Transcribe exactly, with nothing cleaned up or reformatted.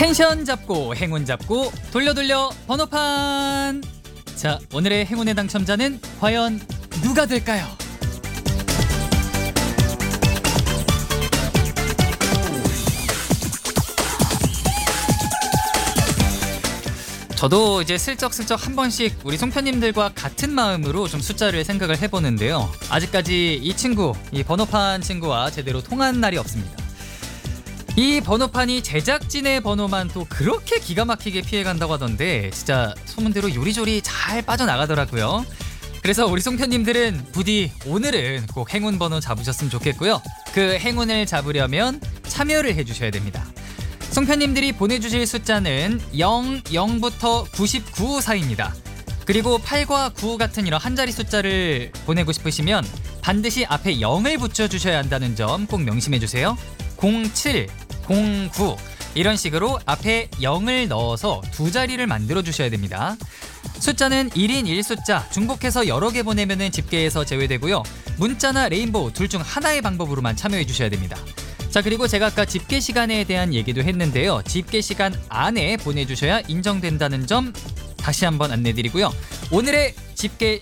텐션 잡고 행운 잡고 돌려 돌려 번호판. 자, 오늘의 행운의 당첨자는 과연 누가 될까요? 저도 이제 슬쩍슬쩍 한 번씩 우리 송편님들과 같은 마음으로 좀 숫자를 생각을 해보는데요. 아직까지 이 친구, 이 번호판 친구와 제대로 통한 날이 없습니다. 이 번호판이 제작진의 번호만 또 그렇게 기가 막히게 피해간다고 하던데 진짜 소문대로 요리조리 잘 빠져나가더라고요. 그래서 우리 송편님들은 부디 오늘은 꼭 행운 번호 잡으셨으면 좋겠고요. 그 행운을 잡으려면 참여를 해주셔야 됩니다. 송편님들이 보내주실 숫자는 영, 영부터 구십구 사이입니다. 그리고 팔과 구 같은 이런 한 자리 숫자를 보내고 싶으시면 반드시 앞에 영을 붙여주셔야 한다는 점 꼭 명심해주세요. 공칠, 공구 이런 식으로 앞에 영을 넣어서 두 자리를 만들어 주셔야 됩니다. 숫자는 일인 일 숫자 중복해서 여러 개 보내면 집계에서 제외되고요. 문자나 레인보우 둘 중 하나의 방법으로만 참여해 주셔야 됩니다. 자, 그리고 제가 아까 집계 시간에 대한 얘기도 했는데요. 집계 시간 안에 보내주셔야 인정된다는 점 다시 한번 안내드리고요. 오늘의 집계